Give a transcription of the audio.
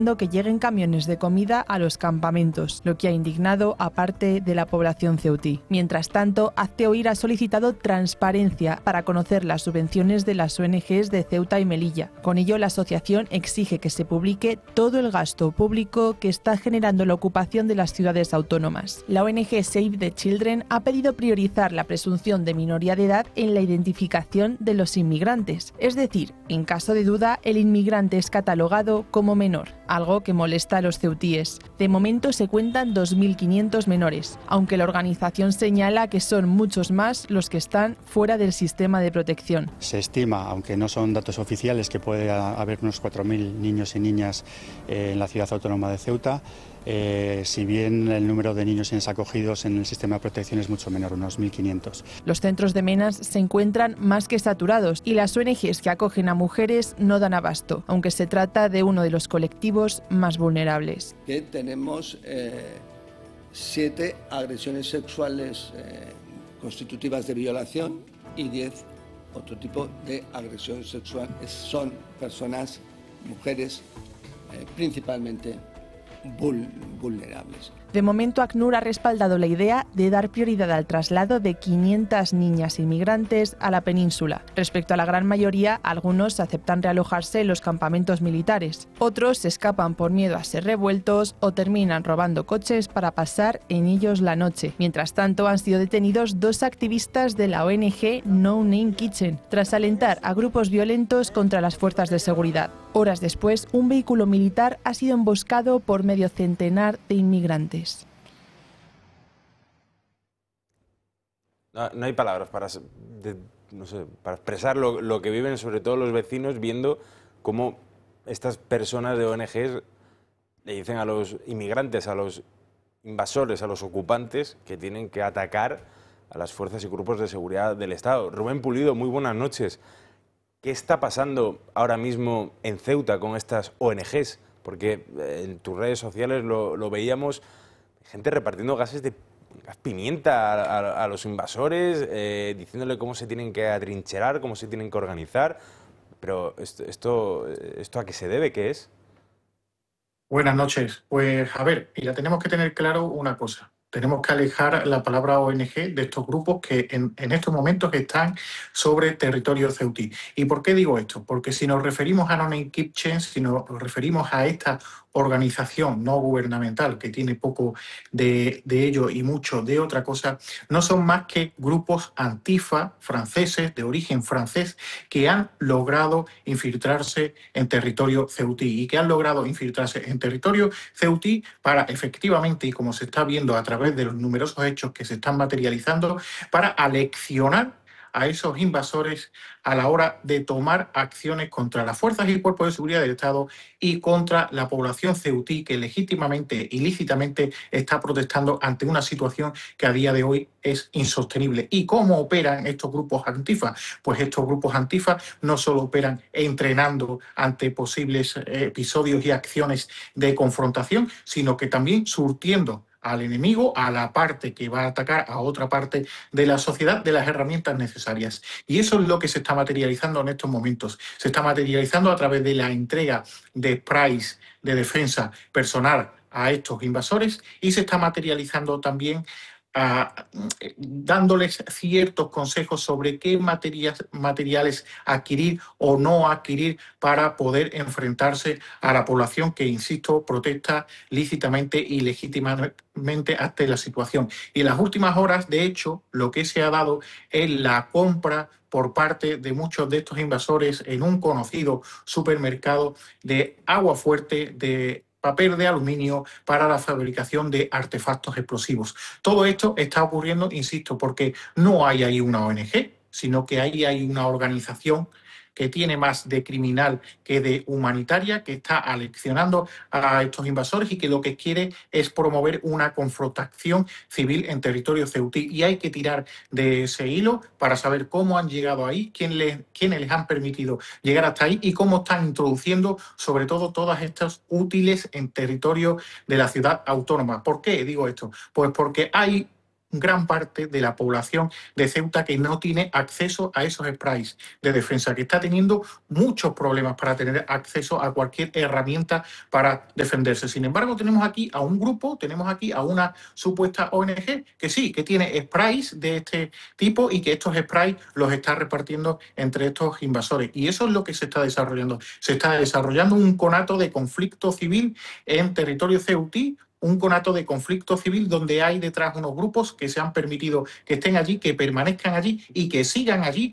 que lleguen camiones de comida a los campamentos, lo que ha indignado a parte de la población ceutí. Mientras tanto, Hazte Oír ha solicitado transparencia para conocer las subvenciones de las ONGs de Ceuta y Melilla. Con ello, la asociación exige que se publique todo el gasto público que está generando la ocupación de las ciudades autónomas. La ONG Save the Children ha pedido priorizar la presunción de minoría de edad en la identificación de los inmigrantes, es decir, en caso de duda, el inmigrante es catalogado como menor, algo que molesta a los ceutíes. De momento se cuentan 2.500 menores, aunque la organización señala que son muchos más los que están fuera del sistema de protección. Se estima, aunque no son datos oficiales, que puede haber unos 4.000 niños y niñas en la ciudad autónoma de Ceuta. Si bien el número de niños acogidos en el sistema de protección es mucho menor, unos 1.500. Los centros de menas se encuentran más que saturados y las ONGs que acogen a mujeres no dan abasto, aunque se trata de uno de los colectivos más vulnerables. Que tenemos 7 agresiones sexuales constitutivas de violación y 10 otro tipo de agresión sexual. Son personas, mujeres, principalmente vulnerables. De momento, ACNUR ha respaldado la idea de dar prioridad al traslado de 500 niñas inmigrantes a la península. Respecto a la gran mayoría, algunos aceptan realojarse en los campamentos militares. Otros se escapan por miedo a ser revueltos o terminan robando coches para pasar en ellos la noche. Mientras tanto, han sido detenidos 2 activistas de la ONG No Name Kitchen, tras alentar a grupos violentos contra las fuerzas de seguridad. Horas después, un vehículo militar ha sido emboscado por medio centenar de inmigrantes. No hay palabras para expresar lo que viven, sobre todo los vecinos, viendo cómo estas personas de ONGs le dicen a los inmigrantes, a los invasores, a los ocupantes, que tienen que atacar a las fuerzas y grupos de seguridad del Estado. Rubén Pulido, muy buenas noches. ¿Qué está pasando ahora mismo en Ceuta con estas ONGs? Porque en tus redes sociales lo veíamos, gente repartiendo gas pimienta a los invasores, diciéndole cómo se tienen que atrincherar, cómo se tienen que organizar. Pero ¿esto a qué se debe? ¿Qué es? Buenas noches. Pues a ver, mira, tenemos que tener claro una cosa. Tenemos que alejar la palabra ONG de estos grupos que en estos momentos están sobre territorio ceutí. ¿Y por qué digo esto? Porque si nos referimos a No Name Kitchen, si nos referimos a esta organización no gubernamental que tiene poco de ello y mucho de otra cosa, no son más que grupos antifa franceses, de origen francés, que han logrado infiltrarse en territorio ceutí y que han logrado infiltrarse en territorio ceutí para efectivamente, y como se está viendo a través de los numerosos hechos que se están materializando, para aleccionar a esos invasores a la hora de tomar acciones contra las fuerzas y cuerpos de seguridad del Estado y contra la población ceutí que legítimamente y lícitamente está protestando ante una situación que a día de hoy es insostenible. ¿Y cómo operan estos grupos antifa? Pues estos grupos antifa no solo operan entrenando ante posibles episodios y acciones de confrontación, sino que también surtiendo al enemigo, a la parte que va a atacar a otra parte de la sociedad, de las herramientas necesarias. Y eso es lo que se está materializando en estos momentos. Se está materializando a través de la entrega de sprays de defensa personal a estos invasores y se está materializando también dándoles ciertos consejos sobre qué materiales adquirir o no adquirir para poder enfrentarse a la población que, insisto, protesta lícitamente y legítimamente ante la situación. Y en las últimas horas, de hecho, lo que se ha dado es la compra por parte de muchos de estos invasores en un conocido supermercado de agua fuerte, de papel de aluminio para la fabricación de artefactos explosivos. Todo esto está ocurriendo, insisto, porque no hay ahí una ONG, sino que ahí hay una organización que tiene más de criminal que de humanitaria, que está aleccionando a estos invasores y que lo que quiere es promover una confrontación civil en territorio ceutí. Y hay que tirar de ese hilo para saber cómo han llegado ahí, quiénes les han permitido llegar hasta ahí y cómo están introduciendo sobre todo todas estas útiles en territorio de la ciudad autónoma. ¿Por qué digo esto? Pues porque hay gran parte de la población de Ceuta que no tiene acceso a esos sprays de defensa, que está teniendo muchos problemas para tener acceso a cualquier herramienta para defenderse. Sin embargo, tenemos aquí a un grupo, tenemos aquí a una supuesta ONG que sí, que tiene sprays de este tipo y que estos sprays los está repartiendo entre estos invasores. Y eso es lo que se está desarrollando. Se está desarrollando un conato de conflicto civil en territorio ceutí, un conato de conflicto civil donde hay detrás unos grupos que se han permitido que estén allí, que permanezcan allí y que sigan allí